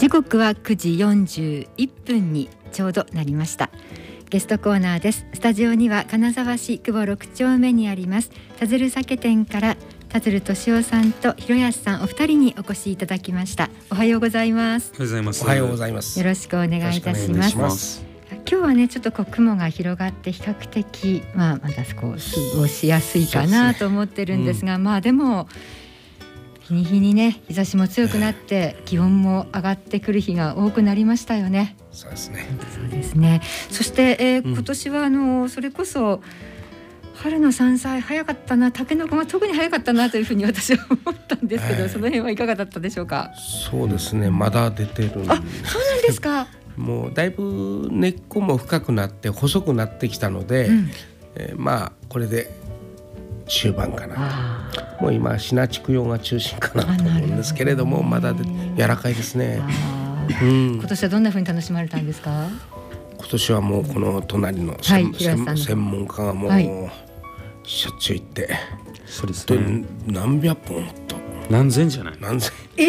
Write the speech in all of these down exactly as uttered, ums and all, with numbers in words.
時刻はくじよんじゅういっぷんにちょうどなりました。ゲストコーナーです。スタジオには金沢市久保ろく丁目にあります田鶴酒店から田鶴俊夫さんと広安さんお二人にお越しいただきました。おはようございます。 おはようございます。 おはようございます。 よろしくお願いいたします。ます今日はねちょっとこう雲が広がって比較的、まあ、まだこう過ごしやすいかなと思ってるんですが、うん、まあでも日に日にね日差しも強くなって気温も上がってくる日が多くなりましたよね。 そうですね。 そうですね。そして、えー、今年はあのそれこそ春の山菜早かったな、タケノコが特に早かったなというふうに私は思ったんですけど、はい、その辺はいかがだったでしょうか。 そうですね、まだ出てるんです。 あ、そうなんですか。 もうだいぶ根っこも深くなって細くなってきたので、うんえー、まあこれで終盤かなと。もう今シナチク用が中心かなと思うんですけれども、まだで柔らかいですね。 うん、今年はどんな風に楽しまれたんですか。 今年はもうこの隣の専、はい、専門家がもう、はい、しょっちゅう行って、 そうですね、 何百本もっと何千じゃない。 何千え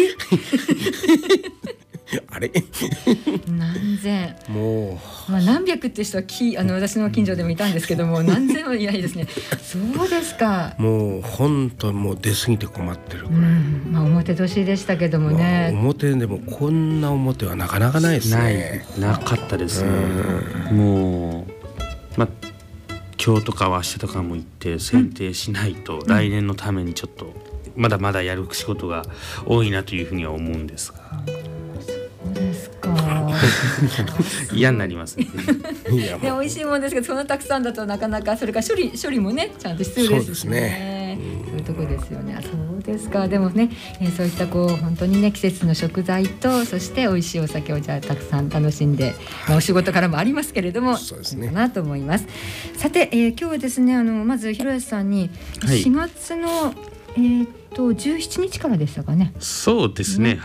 あれ何千もう、まあ、何百って人はきあの私の近所でもいたんですけども何千はいないですね。そうですか。 もう本当もう出過ぎて困ってる、 うんまあ、表年でしたけどもね、 まあ、表でもこんな表はなかなかないですね。 ないなかったですね。もう、まあ、今日とかは明日とかも行って剪定しないと、うん、来年のためにちょっとまだまだやる仕事が多いなというふうには思うんですが、 そうですか嫌になりますね。 いや美味しいもんですけど、そんなたくさんだとなかなか、それから処理処理もねちゃんと必要ですしね。そうですね、そういうとこですよね。あ、そうですか。でもね、えー、そういったこう本当にね季節の食材と、そして美味しいお酒をじゃあたくさん楽しんで、まあ、お仕事からもありますけれども、 そうですね、 かなと思います。さて、えー、今日はですね、あのまず広安さんにしがつの、はい、えーとじゅうしちにちからでしたかね。 そうですね、